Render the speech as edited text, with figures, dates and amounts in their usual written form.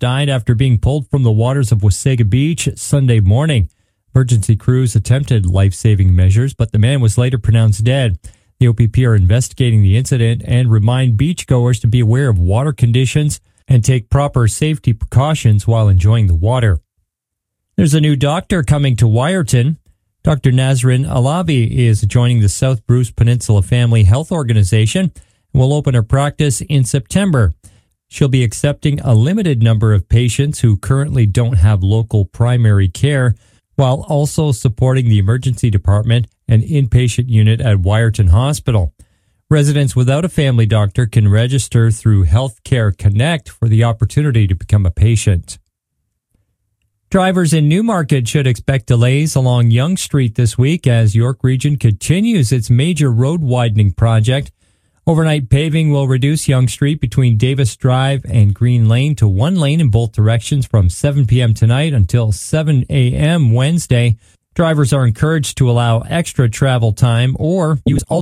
died after being pulled from the waters of Wasaga Beach Sunday morning. Emergency crews attempted life-saving measures, but the man was later pronounced dead. The OPP are investigating the incident and remind beachgoers to be aware of water conditions and take proper safety precautions while enjoying the water. There's a new doctor coming to Wiarton. Dr. Nazrin Alavi is joining the South Bruce Peninsula Family Health Organization and will open her practice in September. She'll be accepting a limited number of patients who currently don't have local primary care, while also supporting the emergency department and inpatient unit at Wiarton Hospital. Residents without a family doctor can register through Healthcare Connect for the opportunity to become a patient. Drivers in Newmarket should expect delays along Yonge Street this week as York Region continues its major road widening project. Overnight paving will reduce Yonge Street between Davis Drive and Green Lane to one lane in both directions from 7 p.m. tonight until 7 a.m. Wednesday. Drivers are encouraged to allow extra travel time or use